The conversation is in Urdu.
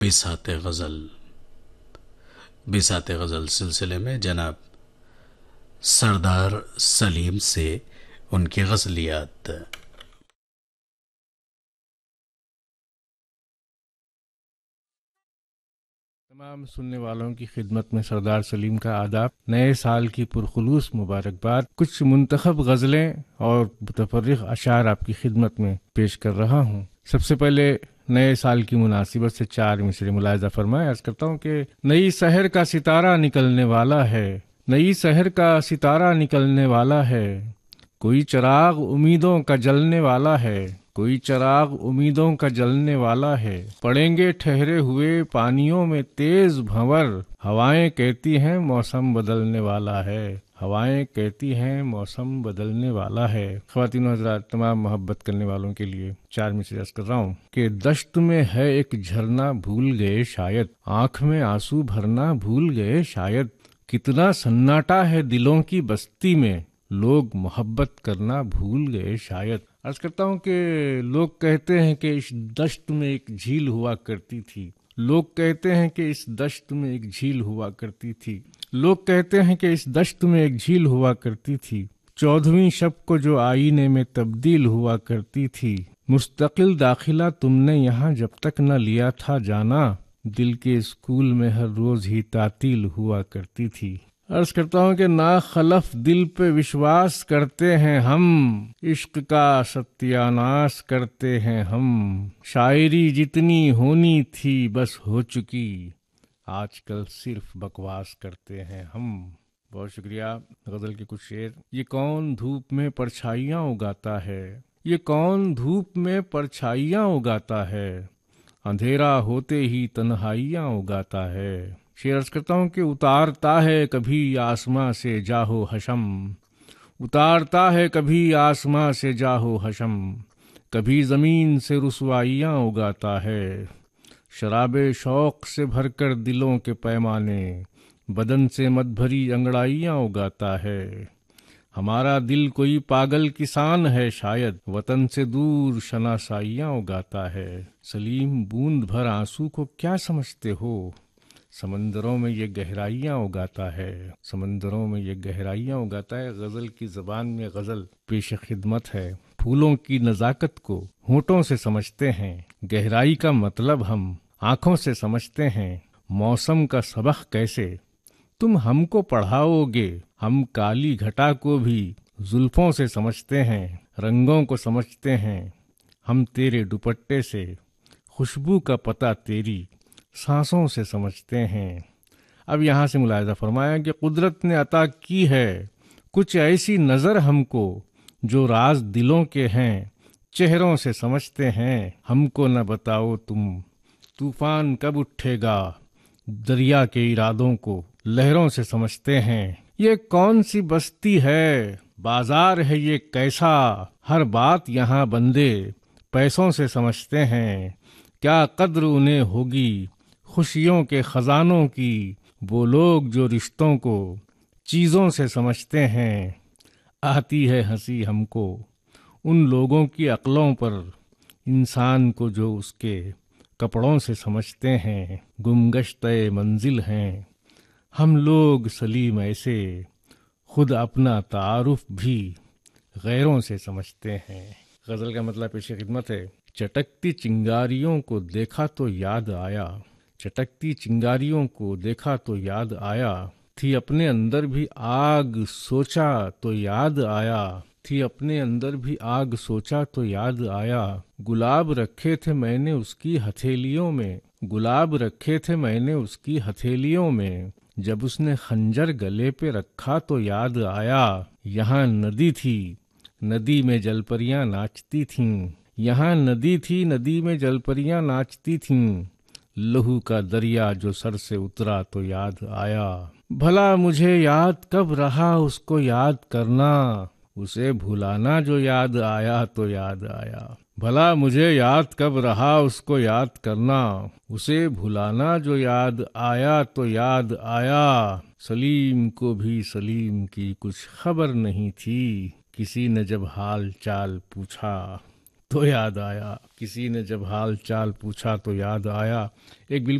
بساط غزل بساط غزل سلسلے میں جناب سردار سلیم سے ان کی غزلیات۔ تمام سننے والوں کی خدمت میں سردار سلیم کا آداب، نئے سال کی پرخلوص مبارکباد۔ کچھ منتخب غزلیں اور متفرق اشعار آپ کی خدمت میں پیش کر رہا ہوں۔ سب سے پہلے نئے سال کی مناسبت سے 4 مصرے ملاحظہ فرمائے۔ عرض کرتا ہوں کہ نئی سحر کا ستارہ نکلنے والا ہے، نئی سحر کا ستارہ نکلنے والا ہے، کوئی چراغ امیدوں کا جلنے والا ہے، کوئی چراغ امیدوں کا جلنے والا ہے، پڑیں گے ٹھہرے ہوئے پانیوں میں تیز بھنور، ہوائیں کہتی ہیں موسم بدلنے والا ہے، ہوائیں کہتی ہیں موسم بدلنے والا ہے۔ خواتین و حضرات، تمام محبت کرنے والوں کے لیے 4 مصرے عرض کر رہا ہوں کہ دشت میں ہے ایک جھرنا بھول گئے شاید، آنکھ میں آنسو بھرنا بھول گئے شاید، کتنا سناٹا ہے دلوں کی بستی میں، لوگ محبت کرنا بھول گئے شاید۔ عرض کرتا ہوں کہ لوگ کہتے ہیں کہ اس دشت میں ایک جھیل ہوا کرتی تھی، لوگ کہتے ہیں کہ اس دشت میں ایک جھیل ہوا کرتی تھی، لوگ کہتے ہیں کہ اس دشت میں ایک جھیل ہوا کرتی تھی، 14ویں شب کو جو آئینے میں تبدیل ہوا کرتی تھی، مستقل داخلہ تم نے یہاں جب تک نہ لیا تھا جانا، دل کے اسکول میں ہر روز ہی تعطیل ہوا کرتی تھی۔ عرض کرتا ہوں کہ نا خلف دل پہ وشواس کرتے ہیں ہم، عشق کا ستیاناش کرتے ہیں ہم، شاعری جتنی ہونی تھی بس ہو چکی، آج کل صرف بکواس کرتے ہیں ہم۔ بہت شکریہ۔ غزل کے کچھ شعر۔ یہ کون دھوپ میں پرچھائیاں اگاتا ہے، یہ کون دھوپ میں پرچھائیاں اگاتا ہے، اندھیرا ہوتے ہی تنہائیاں اگاتا ہے۔ شعر عرض کرتا ہوں کہ اتارتا ہے کبھی آسماں سے جاہو حشم، اتارتا ہے کبھی آسماں سے جاہو حشم، کبھی زمین سے رسوائیاں اگاتا ہے، شراب شوق سے بھر کر دلوں کے پیمانے، بدن سے مد بھری انگڑائیاں اگاتا ہے، ہمارا دل کوئی پاگل کسان ہے شاید، وطن سے دور شناسائیاں اگاتا ہے۔ سلیم، بوند بھر آنسو کو کیا سمجھتے ہو، سمندروں میں یہ گہرائیاں اگاتا ہے، سمندروں میں یہ گہرائیاں اگاتا ہے۔ غزل کی زبان میں غزل پیش خدمت ہے۔ پھولوں کی نزاکت کو ہونٹوں سے سمجھتے ہیں، گہرائی کا مطلب ہم آنکھوں سے سمجھتے ہیں، موسم کا سبق کیسے تم ہم کو پڑھاؤ گے، ہم کالی گھٹا کو بھی زلفوں سے سمجھتے ہیں، رنگوں کو سمجھتے ہیں ہم تیرے دوپٹے سے، خوشبو کا پتہ تیری سانسوں سے سمجھتے ہیں۔ اب یہاں سے ملاحظہ فرمایا کہ قدرت نے عطا کی ہے کچھ ایسی نظر ہم کو، جو راز دلوں کے ہیں چہروں سے سمجھتے ہیں، ہم کو نہ بتاؤ تم طوفان کب اٹھے گا، دریا کے ارادوں کو لہروں سے سمجھتے ہیں، یہ کون سی بستی ہے، بازار ہے یہ کیسا، ہر بات یہاں بندے پیسوں سے سمجھتے ہیں، کیا قدر انہیں ہوگی خوشیوں کے خزانوں کی، وہ لوگ جو رشتوں کو چیزوں سے سمجھتے ہیں، آتی ہے ہنسی ہم کو ان لوگوں کی عقلوں پر، انسان کو جو اس کے کپڑوں سے سمجھتے ہیں، گمگشتہ منزل ہیں ہم لوگ سلیم ایسے، خود اپنا تعارف بھی غیروں سے سمجھتے ہیں۔ غزل کا مطلب پیش خدمت ہے۔ چٹکتی چنگاریوں کو دیکھا تو یاد آیا، چٹکتی چنگاریوں کو دیکھا تو یاد آیا، تھی اپنے اندر بھی آگ سوچا تو یاد آیا، تھی اپنے اندر بھی آگ سوچا تو یاد آیا، گلاب رکھے تھے میں نے اس کی ہتھیلیوں میں، گلاب رکھے تھے میں نے اس کی ہتھیلیوں میں، جب اس نے خنجر گلے پہ رکھا تو یاد آیا، یہاں ندی تھی ندی میں جل پریاں ناچتی تھیں، یہاں ندی تھی ندی میں جل پریاں ناچتی تھیں، لہو کا دریا جو سر سے اترا تو یاد آیا، بھلا مجھے یاد کب رہا اس کو یاد کرنا، اسے بھلانا جو یاد آیا تو یاد آیا، بھلا مجھے یاد کب رہا اس کو یاد کرنا، اسے بھلانا جو یاد آیا تو یاد آیا، سلیم کو بھی سلیم کی کچھ خبر نہیں تھی، کسی نے جب حال چال پوچھا تو یاد آیا، کسی نے جب حال چال پوچھا تو یاد آیا، ایک